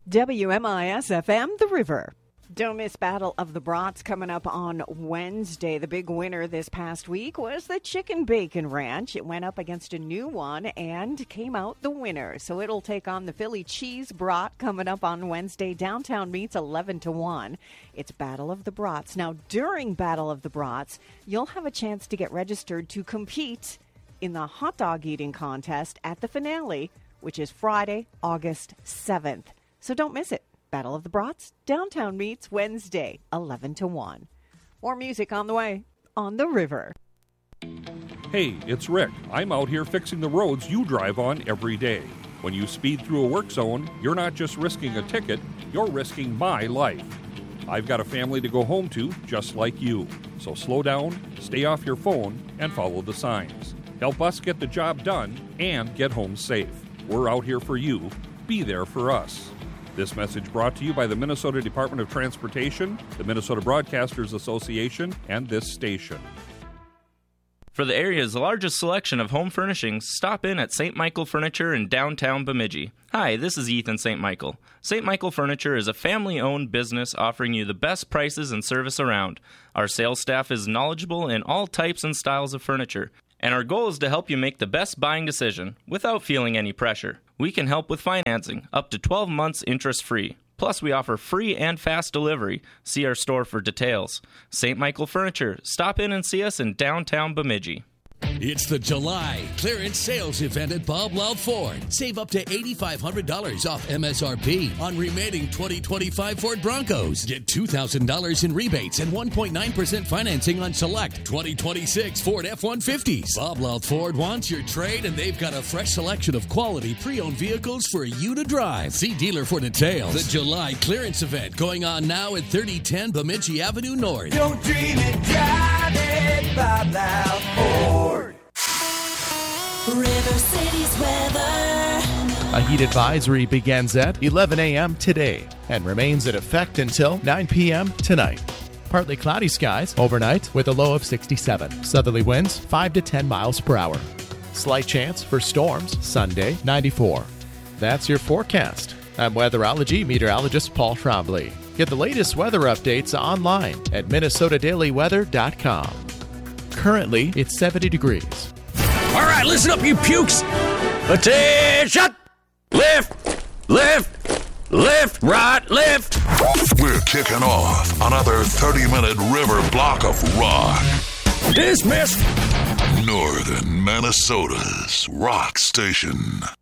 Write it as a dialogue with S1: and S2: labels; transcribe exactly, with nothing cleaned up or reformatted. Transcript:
S1: W M I S F M, The River. Don't miss Battle of the Brats coming up on Wednesday. The big winner this past week was the Chicken Bacon Ranch. It went up against a new one and came out the winner. So it'll take on the Philly Cheese Brat coming up on Wednesday. Downtown meets eleven to one. It's Battle of the Brats. Now, during Battle of the Brats, you'll have a chance to get registered to compete in the hot dog eating contest at the finale, which is Friday, August seventh. So don't miss it. Battle of the Brats, Downtown meets Wednesday, eleven to one. More music on the way on The River.
S2: Hey, it's Rick. I'm out here fixing the roads you drive on every day. When you speed through a work zone, you're not just risking a ticket, you're risking my life. I've got a family to go home to just like you. So slow down, stay off your phone, and follow the signs. Help us get the job done and get home safe. We're out here for you. Be there for us. This message brought to you by the Minnesota Department of Transportation, the Minnesota Broadcasters Association, and this station.
S3: For the area's largest selection of home furnishings, stop in at Saint Michael Furniture in downtown Bemidji. Hi, this is Ethan Saint Michael. Saint Michael Furniture is a family-owned business offering you the best prices and service around. Our sales staff is knowledgeable in all types and styles of furniture, and our goal is to help you make the best buying decision without feeling any pressure. We can help with financing, up to twelve months interest-free. Plus, we offer free and fast delivery. See our store for details. Saint Michael Furniture. Stop in and see us in downtown Bemidji.
S4: It's the July clearance sales event at Bob Loud Ford. Save up to eight thousand five hundred dollars off M S R P on remaining twenty twenty-five Ford Broncos. Get two thousand dollars in rebates and one point nine percent financing on select twenty twenty-six Ford F one fifties. Bob Loud Ford wants your trade, and they've got a fresh selection of quality pre-owned vehicles for you to drive. See dealer for details. The July clearance event going on now at thirty ten Bemidji Avenue North.
S5: Don't dream it, drive it, Bob Loud Ford.
S6: River City's weather.
S7: A heat advisory begins at eleven a.m. today and remains in effect until nine p.m. tonight. Partly cloudy skies overnight with a low of sixty-seven. Southerly winds five to ten miles per hour. Slight chance for storms Sunday, ninety-four. That's your forecast. I'm weatherology meteorologist Paul Trombley. Get the latest weather updates online at minnesota daily weather dot com. Currently, it's seventy degrees.
S8: All right, listen up, you pukes. Attention! Lift, lift, lift, right, lift.
S9: We're kicking off another thirty-minute river block of rock.
S8: Dismissed.
S9: Northern Minnesota's rock station.